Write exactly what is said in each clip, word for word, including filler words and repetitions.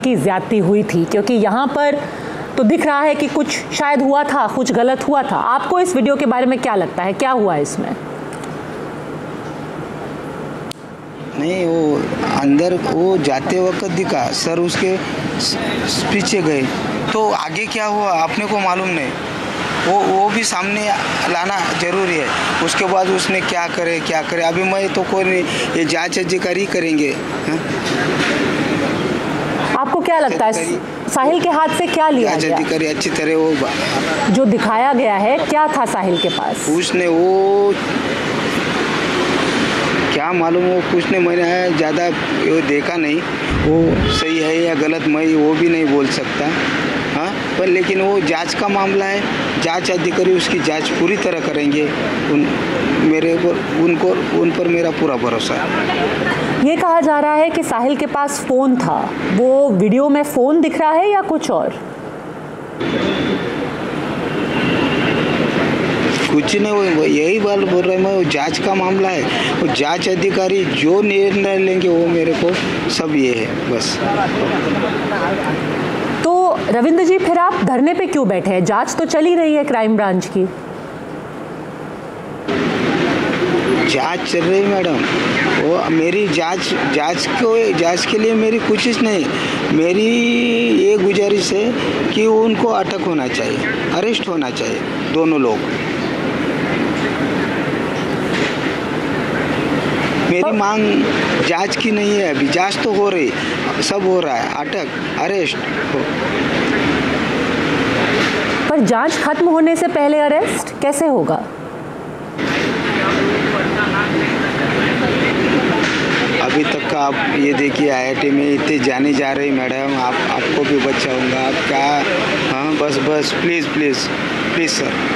की ज्यादती हुई थी, क्योंकि यहाँ पर तो दिख रहा है कि कुछ शायद हुआ था, कुछ गलत हुआ था। आपको इस वीडियो के बारे में क्या लगता है, क्या हुआ इसमें? नहीं, वो अंदर वो जाते वक्त दिखा, सर उसके पीछे गए, तो आगे क्या हुआ अपने को मालूम नहीं। वो वो भी सामने लाना जरूरी है। उसके बाद उसने क्या करे क्या करे अभी मैं तो कोई नहीं, ये जांच अधिकारी करेंगे। हा? आपको क्या लगता है साहिल के हाथ से क्या लिया गया? अधिकारी अच्छी तरह वो जो दिखाया गया है, क्या था साहिल के पास? उसने वो क्या मालूम, वो कुछ ने मैंने ज़्यादा वो देखा नहीं, वो सही है या गलत मैं वो भी नहीं बोल सकता। हाँ, पर लेकिन वो जांच का मामला है, जांच अधिकारी उसकी जांच पूरी तरह करेंगे। उन मेरे को उनको उन पर मेरा पूरा भरोसा है। ये कहा जा रहा है कि साहिल के पास फ़ोन था, वो वीडियो में फ़ोन दिख रहा है या कुछ और? कुछ नहीं, वो यही बात बोल रहे हैं मैं, वो जांच का मामला है, वो जांच अधिकारी जो निर्णय लेंगे वो मेरे को सब ये है बस। तो रविंद्र जी, फिर आप धरने पे क्यों बैठे हैं? जांच तो चल ही रही है क्राइम ब्रांच की। जांच चल रही मैडम, वो मेरी जांच जांच को जांच के लिए मेरी कोशिश नहीं, मेरी ये गुजारिश है कि उनको अटक होना चाहिए, अरेस्ट होना चाहिए दोनों लोग। मेरी मांग जांच की नहीं है, अभी जांच तो हो रही, सब हो रहा है, अटक अरेस्ट हो। पर जांच खत्म होने से पहले अरेस्ट कैसे होगा? अभी तक का आप ये देखिए, आई आई टी में इतने जाने जा रही मैडम, आप आपको भी बचाऊंगा, आप क्या? हाँ बस बस please please please sir.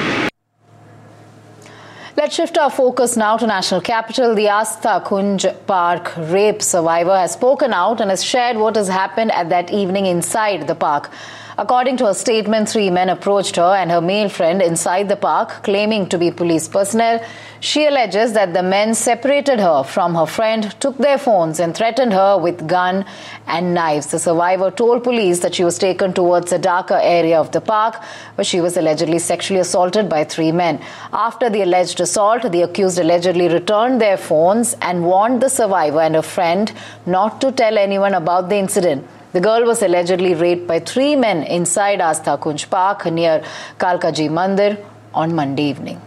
Let's shift our focus now to national capital. The Astha Kunj Park rape survivor has spoken out and has shared what has happened at that evening inside the park. According to her statement, three men approached her and her male friend inside the park, claiming to be police personnel. She alleges that the men separated her from her friend, took their phones and threatened her with gun and knives. The survivor told police that she was taken towards a darker area of the park, where she was allegedly sexually assaulted by three men. After the alleged assault, the accused allegedly returned their phones and warned the survivor and her friend not to tell anyone about the incident. The girl was allegedly raped by three men inside Astha Kunj Park near Kalkaji Mandir on Monday evening.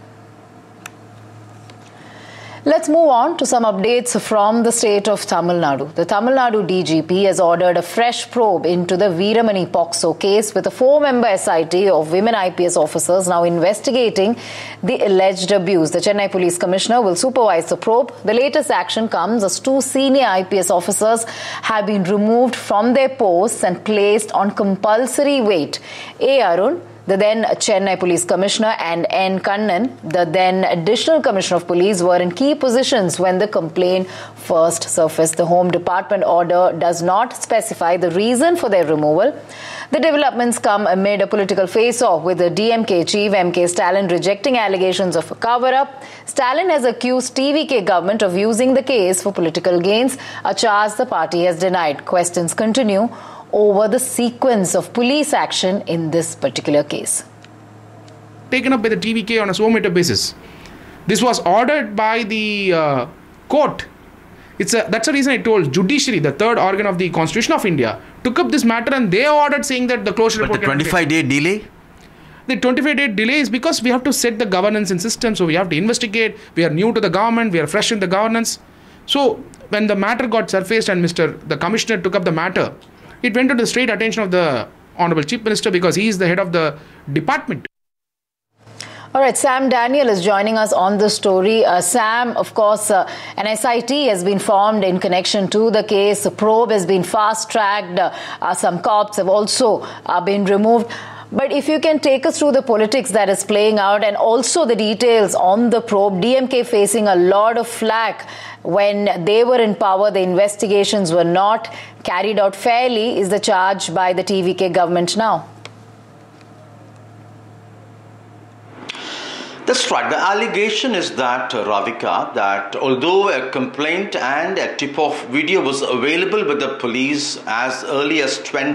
Let's move on to some updates from the state of Tamil Nadu. The Tamil Nadu D G P has ordered a fresh probe into the Veeramani POCSO case with a four-member S I T of women I P S officers now investigating the alleged abuse. The Chennai Police Commissioner will supervise the probe. The latest action comes as two senior I P S officers have been removed from their posts and placed on compulsory wait. A. Arun, the then Chennai Police Commissioner, and N. Kannan, the then Additional Commissioner of Police, were in key positions when the complaint first surfaced. The Home Department order does not specify the reason for their removal. The developments come amid a political face-off with the D M K chief M K Stalin rejecting allegations of a cover-up. Stalin has accused T V K government of using the case for political gains, a charge the party has denied. Questions continue over the sequence of police action in this particular case. Taken up by the T V K on a so-meter basis. This was ordered by the uh, court. It's a, that's the reason I told judiciary, the third organ of the Constitution of India, took up this matter and they ordered saying that the closure report. But the twenty-five day delay? The twenty-five day delay is because we have to set the governance and system. So we have to investigate. We are new to the government. We are fresh in the governance. So when the matter got surfaced and Mister the Commissioner took up the matter, it went to the straight attention of the Honorable Chief Minister because he is the head of the department. All right, Sam Daniel is joining us on the story. Uh, Sam, of course, uh, an S I T has been formed in connection to the case. A probe has been fast-tracked. Uh, uh, some cops have also uh, been removed. But if you can take us through the politics that is playing out and also the details on the probe, D M K facing a lot of flack when they were in power. The investigations were not carried out fairly, is the charge by the T V K government now. That's right. The allegation is that, uh, Ravika, that although a complaint and a tip-off video was available with the police as early as twenty